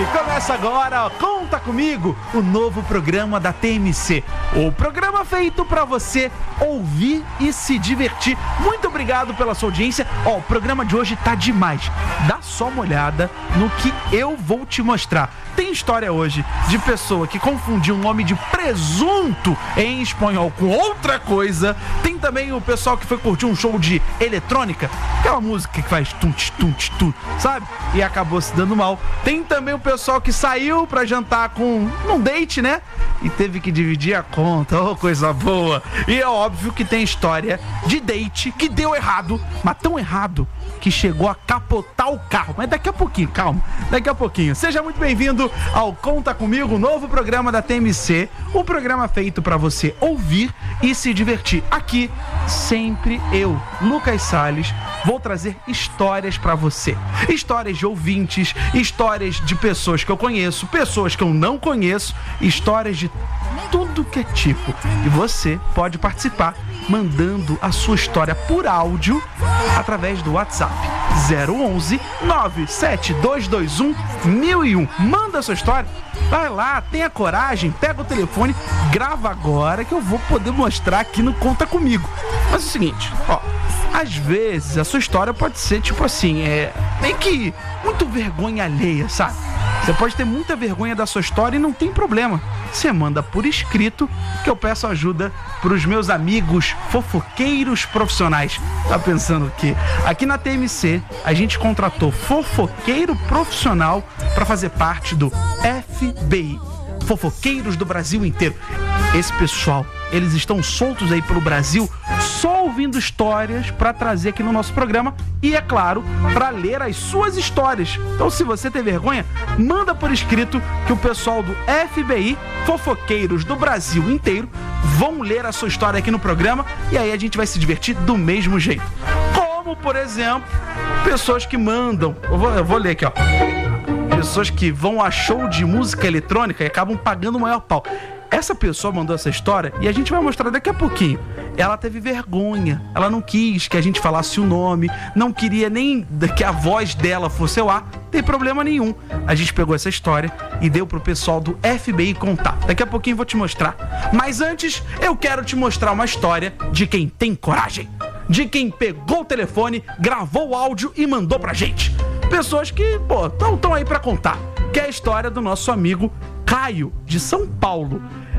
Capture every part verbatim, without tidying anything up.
Começa agora, ó, Conta Comigo, o novo programa da T M C. O programa feito pra você ouvir e se divertir. Muito obrigado pela sua audiência. Ó, o programa de hoje tá demais. Dá só uma olhada no que eu vou te mostrar. Tem história hoje de pessoa que confundiu o nome de presunto em espanhol com outra coisa. Tem também o pessoal que foi curtir um show de eletrônica, aquela música que faz tunt, tunt, tunt, sabe? E acabou se dando mal. Tem também o pessoal que saiu pra jantar com um date, né? E teve que dividir a conta. Oh, coisa boa. E é óbvio que tem história de date que deu errado, mas tão errado que chegou a capotar o carro. Mas daqui a pouquinho, calma, daqui a pouquinho. Seja muito bem-vindo ao Conta Comigo, novo programa da T M C. Um programa feito pra você ouvir e se divertir. Aqui, sempre eu, Lucas Salles, vou trazer histórias pra você. Histórias de ouvintes, histórias de pessoas que eu conheço, pessoas que eu não conheço, histórias de tudo que é tipo. E você pode participar mandando a sua história por áudio através do WhatsApp zero onze nove sete dois dois um mil e um. Manda a sua história, vai lá, tenha coragem, pega o telefone, grava agora que eu vou poder mostrar aqui no Conta Comigo. Mas é o seguinte, ó, às vezes a sua história pode ser tipo assim, é meio que muito vergonha alheia, sabe? Você pode ter muita vergonha da sua história e não tem problema. Você manda por escrito que eu peço ajuda pros meus amigos fofoqueiros profissionais. Tá pensando o quê? Aqui na T M C, a gente contratou fofoqueiro profissional para fazer parte do F B I, Fofoqueiros do Brasil inteiro. Esse pessoal, eles estão soltos aí pelo Brasil, só ouvindo histórias para trazer aqui no nosso programa e, é claro, para ler as suas histórias. Então, se você tem vergonha, manda por escrito que o pessoal do F B I, Fofoqueiros do Brasil inteiro, vão ler a sua história aqui no programa e aí a gente vai se divertir do mesmo jeito. Como, por exemplo, pessoas que mandam... Eu vou, eu vou ler aqui, ó. Pessoas que vão a show de música eletrônica e acabam pagando o maior pau. Essa pessoa mandou essa história e a gente vai mostrar daqui a pouquinho. Ela teve vergonha, ela não quis que a gente falasse o nome, não queria nem que a voz dela fosse ao ar, não tem problema nenhum. A gente pegou essa história e deu pro pessoal do F B I contar. Daqui a pouquinho eu vou te mostrar. Mas antes, eu quero te mostrar uma história de quem tem coragem. De quem pegou o telefone, gravou o áudio e mandou pra gente. Pessoas que, pô, estão aí pra contar. Que é a história do nosso amigo Caio, de São Paulo.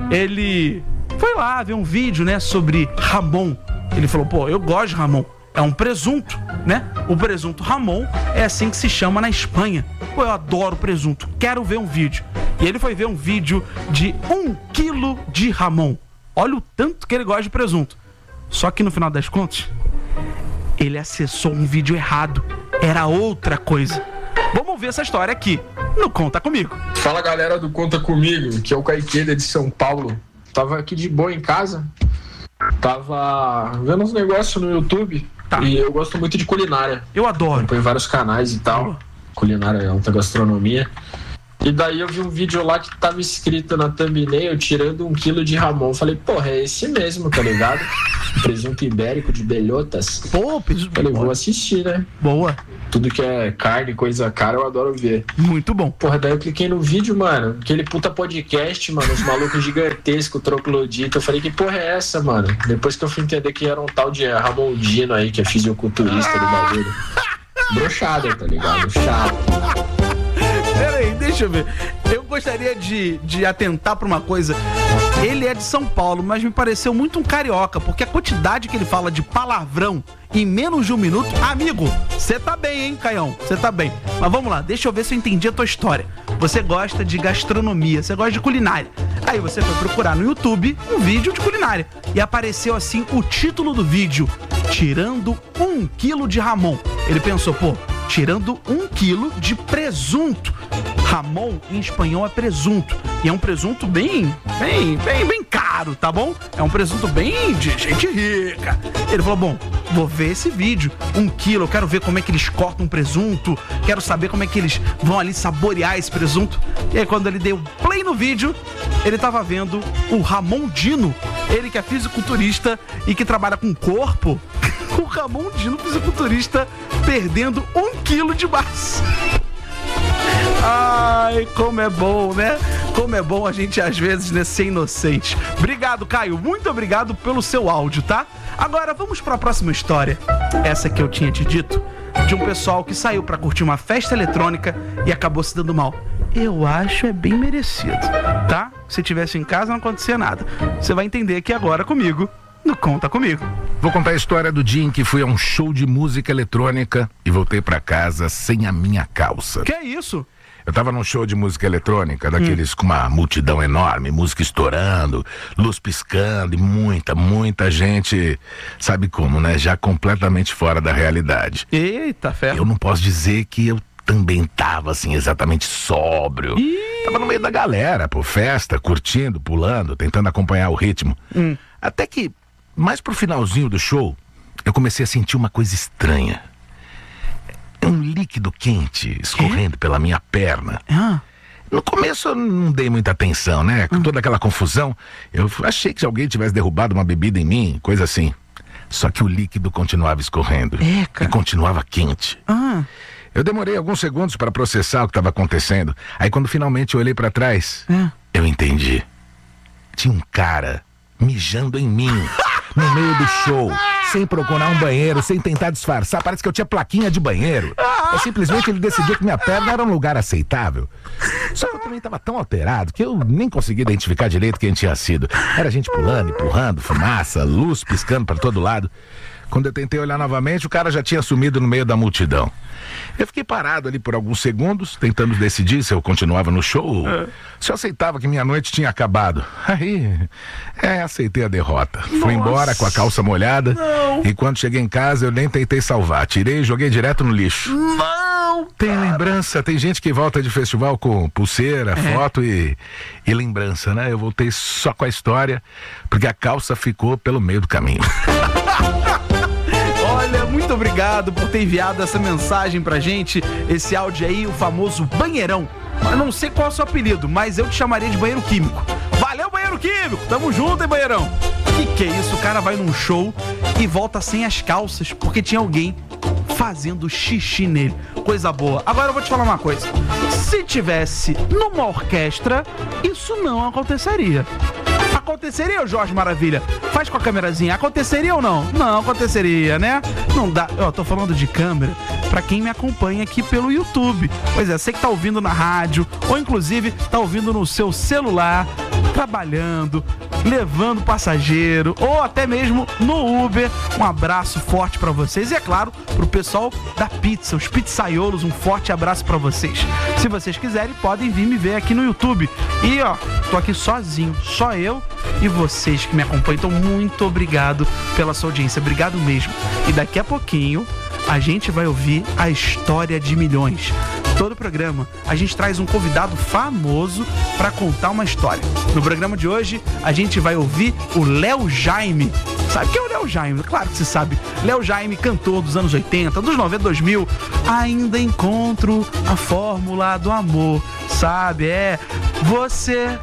Ele foi lá ver um vídeo, né, sobre Ramon. Ele falou, pô, eu gosto de Ramon. É um presunto, né? O presunto Ramon é assim que se chama na Espanha. Pô, eu adoro presunto, quero ver um vídeo. E ele foi ver um vídeo de um quilo de Ramon. Olha o tanto que ele gosta de presunto. Só que no final das contas, ele acessou um vídeo errado. Era outra coisa. Vamos ver essa história aqui no Conta Comigo. Fala, galera do Conta Comigo, que é o Caiqueda de São Paulo. Tava aqui de boa em casa, tava vendo uns negócios no YouTube. Tá. E eu gosto muito de culinária. Eu adoro. Tem vários canais e tal. Oh. Culinária, alta gastronomia. E daí eu vi um vídeo lá que tava escrito na thumbnail, tirando um quilo de Ramon. Falei, porra, é esse mesmo, tá ligado? Presunto ibérico de belhotas. Pô, presunto. Falei, vou assistir, né? Boa. Tudo que é carne, coisa cara, eu adoro ver. Muito bom. Porra, daí eu cliquei no vídeo, mano. Aquele puta podcast, mano. Os malucos gigantescos, troglodita. Eu falei, que porra é essa, mano? Depois que eu fui entender que era um tal de Ramon Dino aí, que é fisiculturista ah! do bagulho. Broxada, tá ligado? Chato. Peraí, deixa eu ver. Eu gostaria de, de atentar pra uma coisa. Ele é de São Paulo, mas me pareceu muito um carioca, porque a quantidade que ele fala de palavrão em menos de um minuto... Amigo, você tá bem, hein, Caião? Você tá bem. Mas vamos lá, deixa eu ver se eu entendi a tua história. Você gosta de gastronomia, você gosta de culinária. Aí você foi procurar no YouTube um vídeo de culinária. E apareceu assim o título do vídeo: Tirando um quilo de Ramon. Ele pensou, pô, tirando um quilo de presunto. Ramon, em espanhol, é presunto. E é um presunto bem, bem, bem, bem caro, tá bom? É um presunto bem de gente rica. Ele falou, bom, vou ver esse vídeo. Um quilo, eu quero ver como é que eles cortam um presunto. Quero saber como é que eles vão ali saborear esse presunto. E aí, quando ele deu play no vídeo, ele tava vendo o Ramon Dino. Ele que é fisiculturista e que trabalha com corpo. O Ramon Dino, fisiculturista, perdendo um quilo de massa. Ah, Ai, como é bom, né? Como é bom a gente, às vezes, né, ser inocente. Obrigado, Caio. Muito obrigado pelo seu áudio, tá? Agora, vamos para a próxima história. Essa que eu tinha te dito, de um pessoal que saiu para curtir uma festa eletrônica e acabou se dando mal. Eu acho é bem merecido, tá? Se tivesse em casa, não acontecia nada. Você vai entender aqui agora comigo, no Conta Comigo. Vou contar a história do dia em que fui a um show de música eletrônica e voltei para casa sem a minha calça. Que é isso? Eu tava num show de música eletrônica, daqueles hum. com uma multidão enorme, música estourando, luz piscando e muita, muita gente, sabe como, né? Já completamente fora da realidade. Eita, ferro. Eu não posso dizer que eu também tava, assim, exatamente sóbrio. Ih. Tava no meio da galera, pô, festa, curtindo, pulando, tentando acompanhar o ritmo. Hum. Até que, mais pro finalzinho do show, eu comecei a sentir uma coisa estranha. Um líquido quente escorrendo que? pela minha perna. Ah. No começo eu não dei muita atenção, né? Com toda aquela confusão, eu achei que alguém tivesse derrubado uma bebida em mim, coisa assim. Só que o líquido continuava escorrendo. Eca. E continuava quente. Ah. Eu demorei alguns segundos para processar o que estava acontecendo. Aí quando finalmente eu olhei para trás, ah. eu entendi. Tinha um cara mijando em mim, no meio do show, sem procurar um banheiro, sem tentar disfarçar. Parece que eu tinha plaquinha de banheiro. É simplesmente ele decidiu que minha perna era um lugar aceitável. Só que eu também estava tão alterado que eu nem consegui identificar direito quem tinha sido. Era gente pulando, empurrando, fumaça, luz piscando para todo lado. Quando eu tentei olhar novamente, o cara já tinha sumido no meio da multidão. Eu fiquei parado ali por alguns segundos, tentando decidir se eu continuava no show, é. se eu aceitava que minha noite tinha acabado. Aí, é, aceitei a derrota. Nossa. Fui embora com a calça molhada. Não. E quando cheguei em casa, eu nem tentei salvar. Tirei e joguei direto no lixo. Não! Tem lembrança, tem gente que volta de festival com pulseira, é. foto e, e lembrança, né? Eu voltei só com a história, porque a calça ficou pelo meio do caminho. Olha, muito obrigado por ter enviado essa mensagem pra gente, esse áudio aí, o famoso banheirão. Eu não sei qual é o seu apelido, mas eu te chamaria de banheiro químico. Valeu, banheiro químico! Tamo junto, hein, banheirão? Que que é isso? O cara vai num show e volta sem as calças porque tinha alguém fazendo xixi nele. Coisa boa. Agora eu vou te falar uma coisa. Se tivesse numa orquestra, isso não aconteceria. Aconteceria, Jorge Maravilha? Faz com a câmerazinha. Aconteceria ou não? Não aconteceria, né? Não dá. Eu tô falando de câmera pra quem me acompanha aqui pelo YouTube. Pois é, você que tá ouvindo na rádio, ou inclusive tá ouvindo no seu celular, trabalhando, levando passageiro, ou até mesmo no Uber. Um abraço forte pra vocês. E é claro, pro pessoal da pizza, os pizzaiolos, um forte abraço pra vocês. Se vocês quiserem, podem vir me ver aqui no YouTube. E ó, tô aqui sozinho, só eu e vocês que me acompanham. Então, muito obrigado pela sua audiência. Obrigado mesmo. E daqui a pouquinho a gente vai ouvir a história de milhões. Todo programa a gente traz um convidado famoso para contar uma história. No programa de hoje a gente vai ouvir o Léo Jaime. Sabe quem é o Léo Jaime? Claro que você sabe. Léo Jaime, cantor dos anos oitenta, dos noventa, dois mil. Ainda encontro a fórmula do amor. Sabe, é você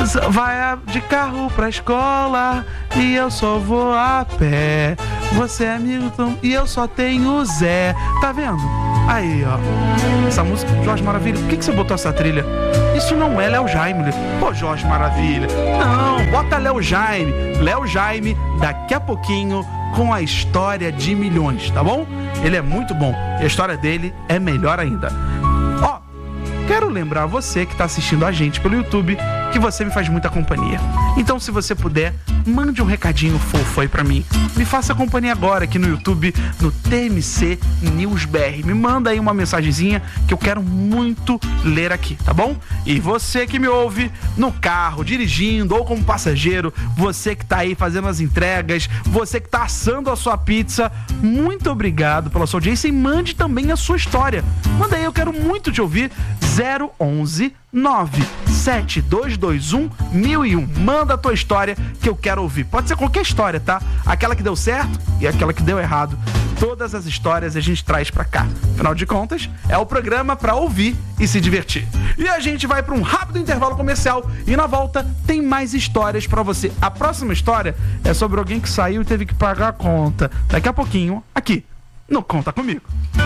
vai de carro pra escola e eu só vou a pé. Você é Milton e eu só tenho Zé. Tá vendo? Aí, ó. Essa música, Jorge Maravilha, por que, que você botou essa trilha? Isso não é Léo Jaime. Pô, Jorge Maravilha. Não, bota Léo Jaime. Léo Jaime, daqui a pouquinho, com a história de milhões, tá bom? Ele é muito bom. E a história dele é melhor ainda. Ó, quero lembrar você que tá assistindo a gente pelo YouTube que você me faz muita companhia. Então, se você puder, mande um recadinho fofo aí pra mim. Me faça companhia agora aqui no YouTube, no T M C News B R. Me manda aí uma mensagenzinha que eu quero muito ler aqui, tá bom? E você que me ouve no carro, dirigindo ou como passageiro, você que tá aí fazendo as entregas, você que tá assando a sua pizza, muito obrigado pela sua audiência e mande também a sua história. Manda aí, eu quero muito te ouvir. zero onze nove sete dois dois um mil e um. Manda a tua história que eu quero ouvir. Pode ser qualquer história, tá? Aquela que deu certo e aquela que deu errado. Todas as histórias a gente traz pra cá. Afinal de contas, é o programa pra ouvir e se divertir. E a gente vai pra um rápido intervalo comercial e na volta tem mais histórias pra você. A próxima história é sobre alguém que saiu e teve que pagar a conta. Daqui a pouquinho, aqui no Conta Comigo.